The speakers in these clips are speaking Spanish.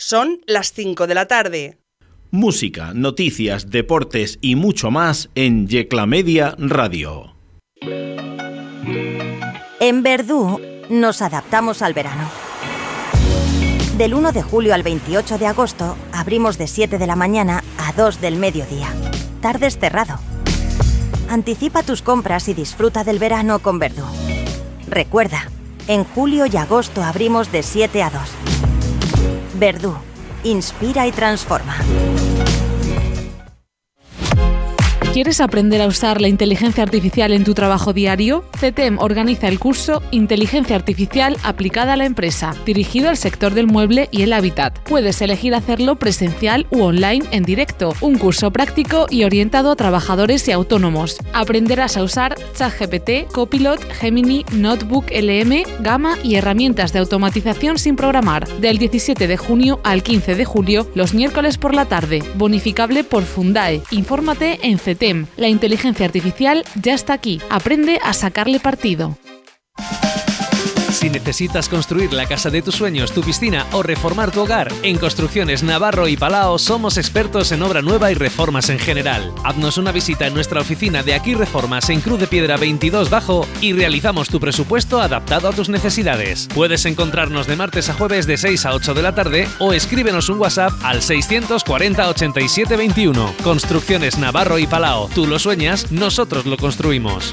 Son las 5 de la tarde. Música, noticias, deportes y mucho más en Yecla Media Radio. En Verdú nos adaptamos al verano. Del 1 de julio al 28 de agosto abrimos de 7 de la mañana a 2 del mediodía. Tardes cerrado. Anticipa tus compras y disfruta del verano con Verdú. Recuerda, en julio y agosto abrimos de 7 a 2. Verdú. Inspira y transforma. ¿Quieres aprender a usar la inteligencia artificial en tu trabajo diario? CETEM organiza el curso Inteligencia Artificial aplicada a la empresa, dirigido al sector del mueble y el hábitat. Puedes elegir hacerlo presencial u online en directo, un curso práctico y orientado a trabajadores y autónomos. Aprenderás a usar ChatGPT, Copilot, Gemini, Notebook LM, Gamma y herramientas de automatización sin programar. Del 17 de junio al 15 de julio, los miércoles por la tarde, bonificable por Fundae. Infórmate en CETEM. La inteligencia artificial ya está aquí. Aprende a sacarle partido. Si necesitas construir la casa de tus sueños, tu piscina o reformar tu hogar, en Construcciones Navarro y Palao somos expertos en obra nueva y reformas en general. Haznos una visita en nuestra oficina de Aquí Reformas en Cruz de Piedra 22 Bajo y realizamos tu presupuesto adaptado a tus necesidades. Puedes encontrarnos de martes a jueves de 6 a 8 de la tarde o escríbenos un WhatsApp al 640 87 21. Construcciones Navarro y Palao. Tú lo sueñas, nosotros lo construimos.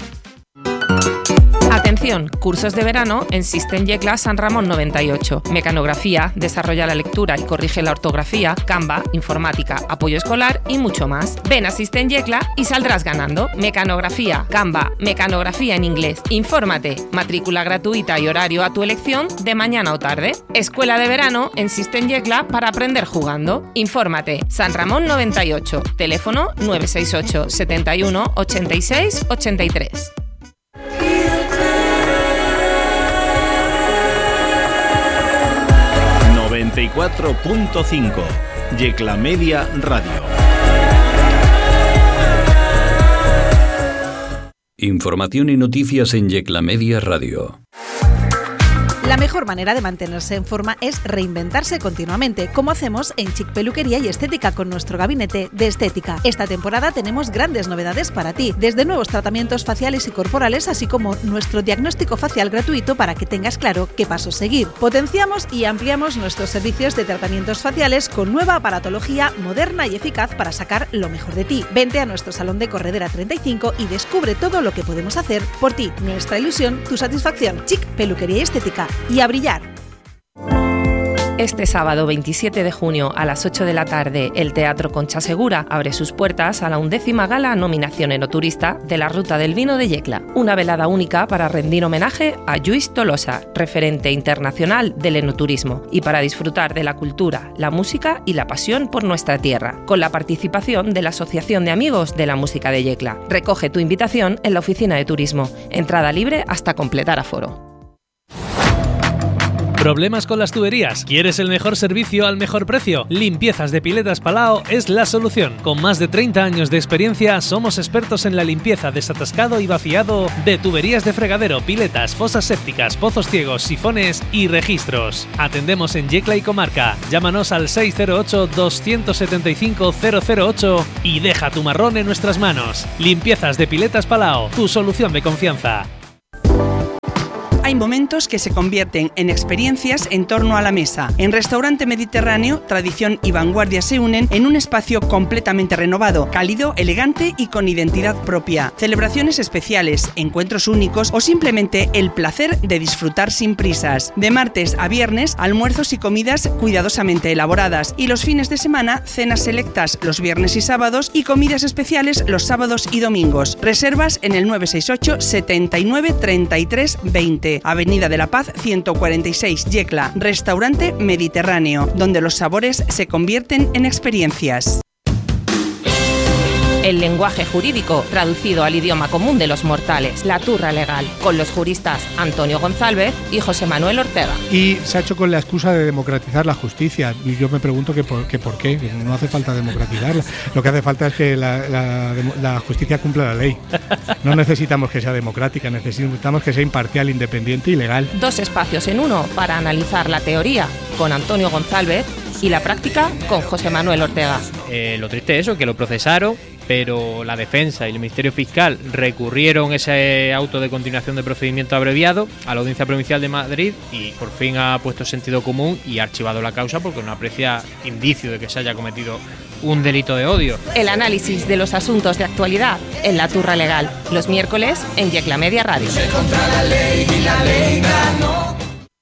Atención, cursos de verano en System Yecla San Ramón 98. Mecanografía, desarrolla la lectura y corrige la ortografía, Canva, informática, apoyo escolar y mucho más. Ven a System Yecla y saldrás ganando. Mecanografía, Canva, mecanografía en inglés. Infórmate, matrícula gratuita y horario a tu elección de mañana o tarde. Escuela de verano en System Yecla para aprender jugando. Infórmate, San Ramón 98, teléfono 968 71 86 83. 94.5 Yecla Media Radio. Información y noticias en Yecla Media Radio. La mejor manera de mantenerse en forma es reinventarse continuamente, como hacemos en Chic Peluquería y Estética con nuestro gabinete de estética. Esta temporada tenemos grandes novedades para ti, desde nuevos tratamientos faciales y corporales, así como nuestro diagnóstico facial gratuito para que tengas claro qué pasos seguir. Potenciamos y ampliamos nuestros servicios de tratamientos faciales con nueva aparatología moderna y eficaz para sacar lo mejor de ti. Vente a nuestro salón de Corredera 35 y descubre todo lo que podemos hacer por ti. Nuestra ilusión, tu satisfacción. Chic Peluquería y Estética. Y a brillar. Este sábado 27 de junio a las 8 de la tarde, el Teatro Concha Segura abre sus puertas a la 11ª Gala Nominación Enoturista de la Ruta del Vino de Yecla. Una velada única para rendir homenaje a Lluís Tolosa, referente internacional del enoturismo, y para disfrutar de la cultura, la música y la pasión por nuestra tierra, con la participación de la Asociación de Amigos de la Música de Yecla. Recoge tu invitación en la oficina de turismo. Entrada libre hasta completar aforo. ¿Problemas con las tuberías? ¿Quieres el mejor servicio al mejor precio? Limpiezas de Piletas Palao es la solución. Con más de 30 años de experiencia, somos expertos en la limpieza, desatascado y vaciado de tuberías de fregadero, piletas, fosas sépticas, pozos ciegos, sifones y registros. Atendemos en Yecla y comarca. Llámanos al 608-275-008 y deja tu marrón en nuestras manos. Limpiezas de Piletas Palao, tu solución de confianza. Hay momentos que se convierten en experiencias en torno a la mesa. En Restaurante Mediterráneo, tradición y vanguardia se unen en un espacio completamente renovado, cálido, elegante y con identidad propia. Celebraciones especiales, encuentros únicos o simplemente el placer de disfrutar sin prisas. De martes a viernes, almuerzos y comidas cuidadosamente elaboradas, y los fines de semana, cenas selectas los viernes y sábados y comidas especiales los sábados y domingos. Reservas en el 968 79 33 20. Avenida de la Paz 146, Yecla. Restaurante Mediterráneo, donde los sabores se convierten en experiencias. El lenguaje jurídico traducido al idioma común de los mortales, la turra legal, con los juristas Antonio González y José Manuel Ortega. Y se ha hecho con la excusa de democratizar la justicia. Y yo me pregunto que por qué. No hace falta democratizarla. Lo que hace falta es que la justicia cumpla la ley. No necesitamos que sea democrática, necesitamos que sea imparcial, independiente y legal. 2 espacios en uno para analizar la teoría con Antonio González, y la práctica con José Manuel Ortega. Lo triste es eso, que lo procesaron, pero la defensa y el Ministerio Fiscal recurrieron ese auto de continuación de procedimiento abreviado a la Audiencia Provincial de Madrid y por fin ha puesto sentido común y ha archivado la causa porque no aprecia indicio de que se haya cometido un delito de odio. El análisis de los asuntos de actualidad en La Turra Legal, los miércoles en Yecla Media Radio. Contra la ley y la ley ganó.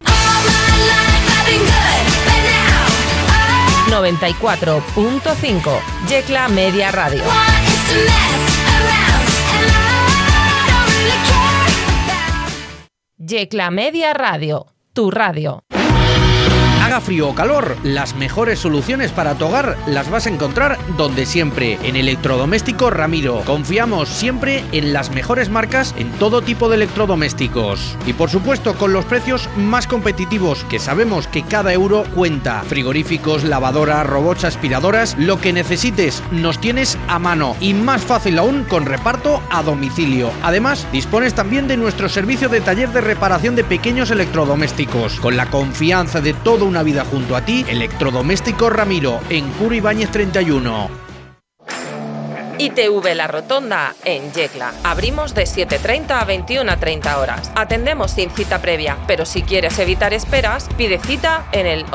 94.5 Yecla Media Radio. Yecla Media Radio, tu radio. Haga frío o calor, las mejores soluciones para tu hogar las vas a encontrar donde siempre, en Electrodoméstico Ramiro. Confiamos siempre en las mejores marcas en todo tipo de electrodomésticos. Y por supuesto con los precios más competitivos, que sabemos que cada euro cuenta. Frigoríficos, lavadoras, robots, aspiradoras, lo que necesites nos tienes a mano. Y más fácil aún con reparto a domicilio. Además, dispones también de nuestro servicio de taller de reparación de pequeños electrodomésticos. Con la confianza de todo una vida junto a ti, Electrodoméstico Ramiro, en Curo Ibáñez 31. ITV La Rotonda en Yecla. Abrimos de 7:30 a 21:30 horas. Atendemos sin cita previa, pero si quieres evitar esperas, pide cita en el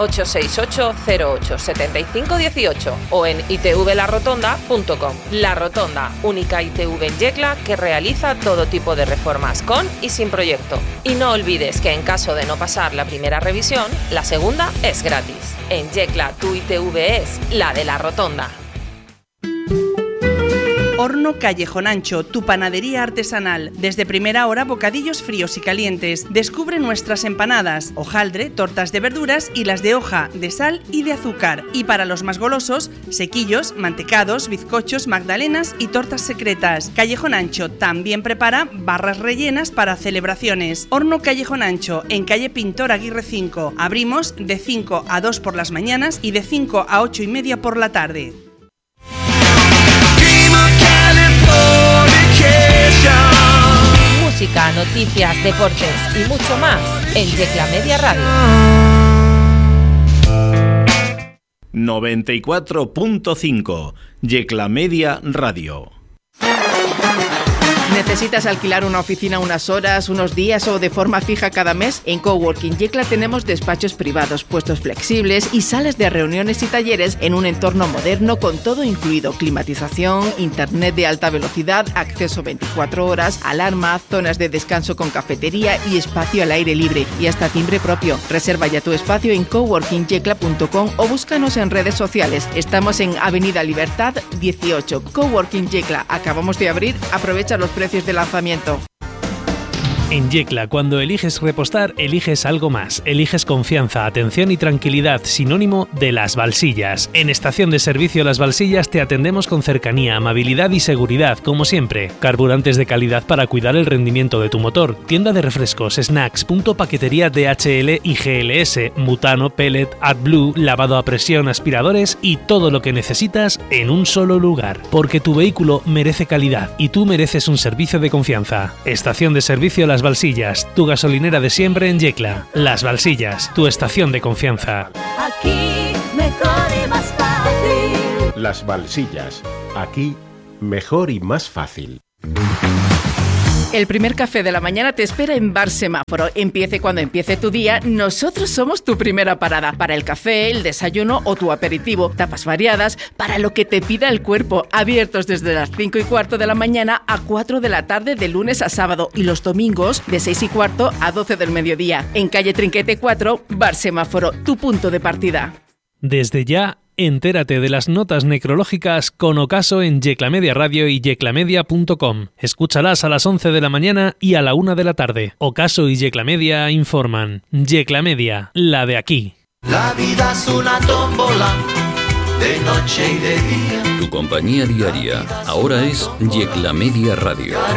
868-08-7518 o en itvlarotonda.com. La Rotonda, única ITV en Yecla que realiza todo tipo de reformas con y sin proyecto. Y no olvides que en caso de no pasar la primera revisión, la segunda es gratis. En Yecla tu ITV es la de La Rotonda. Horno Callejón Ancho, tu panadería artesanal. Desde primera hora, bocadillos fríos y calientes. Descubre nuestras empanadas, hojaldre, tortas de verduras y las de hoja, de sal y de azúcar. Y para los más golosos, sequillos, mantecados, bizcochos, magdalenas y tortas secretas. Callejón Ancho también prepara barras rellenas para celebraciones. Horno Callejón Ancho, en calle Pintor Aguirre 5. Abrimos de 5 a 2 por las mañanas y de 5 a 8:30 por la tarde. Música, noticias, deportes y mucho más en Yecla Media Radio. 94.5 Yecla Media Radio. ¿Necesitas alquilar una oficina unas horas, unos días o de forma fija cada mes? En Coworking Yecla tenemos despachos privados, puestos flexibles y salas de reuniones y talleres en un entorno moderno con todo incluido: climatización, internet de alta velocidad, acceso 24 horas, alarma, zonas de descanso con cafetería y espacio al aire libre y hasta timbre propio. Reserva ya tu espacio en coworkingyecla.com o búscanos en redes sociales. Estamos en Avenida Libertad 18. Coworking Yecla. Acabamos de abrir. Aprovecha los precios de lanzamiento. En Yecla, cuando eliges repostar, eliges algo más. Eliges confianza, atención y tranquilidad, sinónimo de Las Balsillas. En Estación de Servicio Las Balsillas te atendemos con cercanía, amabilidad y seguridad, como siempre. Carburantes de calidad para cuidar el rendimiento de tu motor. Tienda de refrescos, snacks, punto paquetería DHL y GLS, butano, pellet, AdBlue, lavado a presión, aspiradores y todo lo que necesitas en un solo lugar. Porque tu vehículo merece calidad y tú mereces un servicio de confianza. Estación de Servicio Las Balsillas, tu gasolinera de siempre en Yecla. Las Balsillas, tu estación de confianza. Aquí mejor y más fácil. Las Balsillas, aquí mejor y más fácil. El primer café de la mañana te espera en Bar Semáforo. Empiece cuando empiece tu día, nosotros somos tu primera parada. Para el café, el desayuno o tu aperitivo. Tapas variadas para lo que te pida el cuerpo. Abiertos desde las 5:15 de la mañana a 4 de la tarde de lunes a sábado. Y los domingos de 6:15 a 12 del mediodía. En calle Trinquete 4, Bar Semáforo, tu punto de partida. Desde ya, entérate de las notas necrológicas con Ocaso en Yecla Media Radio y yeclamedia.com. Escúchalas a las 11 de la mañana y a la 1 de la tarde. Ocaso y Yecla Media informan. Yecla Media, la de aquí. La vida es una tómbola de noche y de día. Tu compañía diaria ahora es Yecla Media Radio.